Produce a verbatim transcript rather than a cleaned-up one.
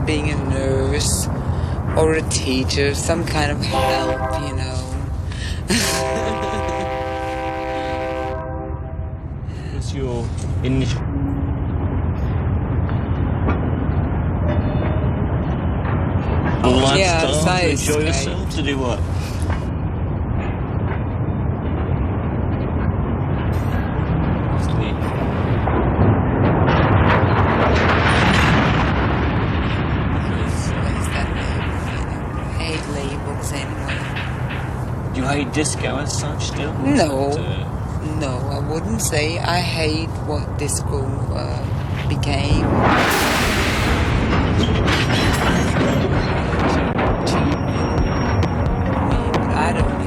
being a nurse or a teacher, some kind of help, you know. What's your initial... lifestyle Yeah, to enjoy escape. yourself? To do what? Sleep. Is that I hate labels anyway. Do you hate disco as such still? No, But, uh, no, I wouldn't say. I hate what disco uh, became. Cheap. I mean, but I don't